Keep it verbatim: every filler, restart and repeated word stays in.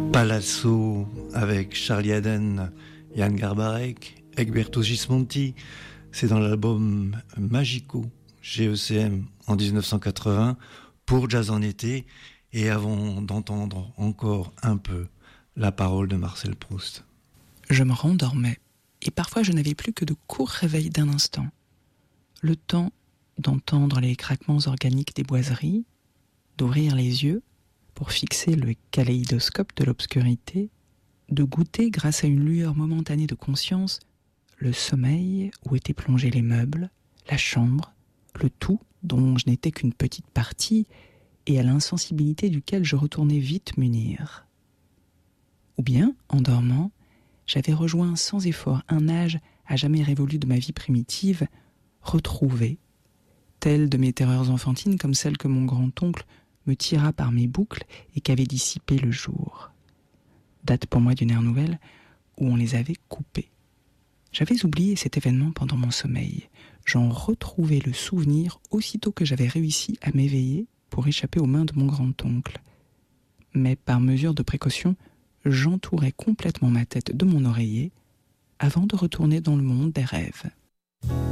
Palazzo avec Charlie Haden, Jan Garbarek, Egberto Gismonti. C'est dans l'album Magico, G E C M, en dix-neuf cent quatre-vingts, pour Jazz en été. Et avant d'entendre encore un peu la parole de Marcel Proust. Je me rendormais, et parfois je n'avais plus que de courts réveils d'un instant. Le temps d'entendre les craquements organiques des boiseries, d'ouvrir les yeux pour fixer le kaléidoscope de l'obscurité, de goûter, grâce à une lueur momentanée de conscience, le sommeil où étaient plongés les meubles, la chambre, le tout dont je n'étais qu'une petite partie et à l'insensibilité duquel je retournais vite m'unir. Ou bien, en dormant, j'avais rejoint sans effort un âge à jamais révolu de ma vie primitive, retrouvé, telle de mes terreurs enfantines comme celle que mon grand-oncle me tira par mes boucles et qu'avait dissipé le jour. Date pour moi d'une ère nouvelle où on les avait coupés. J'avais oublié cet événement pendant mon sommeil. J'en retrouvais le souvenir aussitôt que j'avais réussi à m'éveiller pour échapper aux mains de mon grand-oncle. Mais par mesure de précaution, j'entourais complètement ma tête de mon oreiller avant de retourner dans le monde des rêves.